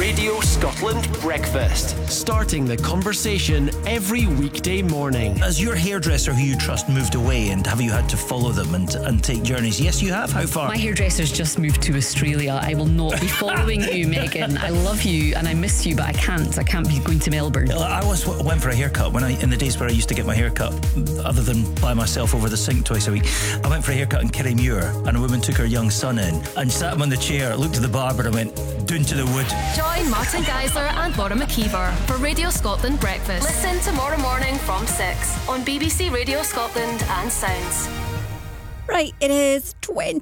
Radio Scotland Breakfast. Starting the conversation every weekday morning. Has your hairdresser who you trust moved away, and have you had to follow them and take journeys? Yes, you have. How far? My hairdresser's just moved to Australia. I will not be following you, Megan. I love you and I miss you, but I can't. I can't be going to Melbourne. I once went for a haircut in the days where I used to get my haircut, other than by myself over the sink twice a week. I went for a haircut in Kirriemuir, and a woman took her young son in and sat him on the chair, looked at the barber and went, "Doon to the wood." Join Martin Geisler and Laura McKeever for Radio Scotland Breakfast. Listen tomorrow morning from 6 on BBC Radio Scotland and Sounds. Right, it is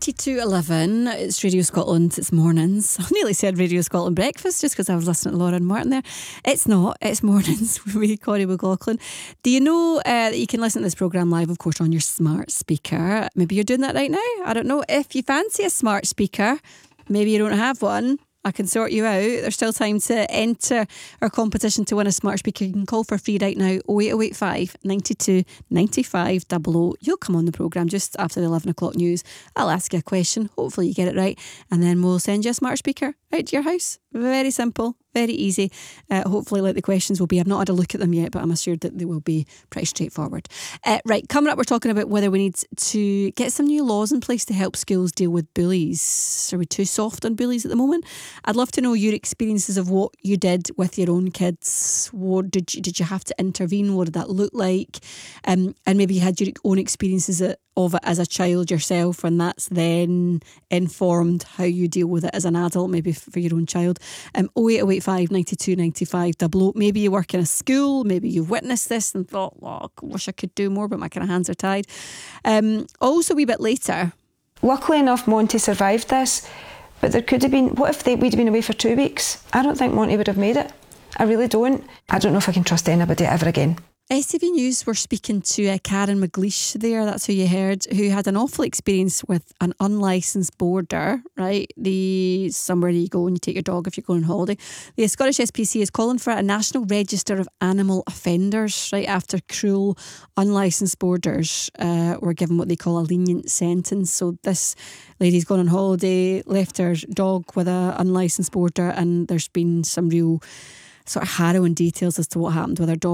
22:11. It's Radio Scotland. It's mornings. I nearly said Radio Scotland Breakfast just because I was listening to Laura and Martin there. It's not. It's mornings with me, Corrie McLaughlin. Do you know that you can listen to this programme live, of course, on your smart speaker? Maybe you're doing that right now. I don't know. If you fancy a smart speaker, maybe you don't have one, I can sort you out. There's still time to enter our competition to win a smart speaker. You can call for free right now, 08085 92 95 00. You'll come on the programme just after the 11 o'clock news. I'll ask you a question. Hopefully you get it right. And then we'll send you a smart speaker out to your house. Very simple. Very easy. Hopefully, like the questions will be, I've not had a look at them yet, but I'm assured that they will be pretty straightforward. Right, coming up, we're talking about whether we need to get some new laws in place to help schools deal with bullies. Are we too soft on bullies at the moment? I'd love to know your experiences of what you did with your own kids. What did you have to intervene? What did that look like? And maybe you had your own experiences of it as a child yourself, and that's then informed how you deal with it as an adult, maybe for your own child. 08085 92 95 00. Maybe you work in a school, maybe you've witnessed this and thought, I wish I could do more, but my kind of hands are tied. Also a wee bit later, luckily enough, Monty survived this, but there could have been, what if we'd been away for 2 weeks? I don't think Monty would have made it. I really don't. I don't know if I can trust anybody ever again. STV News were speaking to Karen McLeish there, that's who you heard, who had an awful experience with an unlicensed boarder, right? Somewhere you go and you take your dog if you're going on holiday. The Scottish SPC is calling for a national register of animal offenders, right, after cruel unlicensed boarders were given what they call a lenient sentence. So this lady's gone on holiday, left her dog with an unlicensed boarder, and there's been some real sort of harrowing details as to what happened with her dog.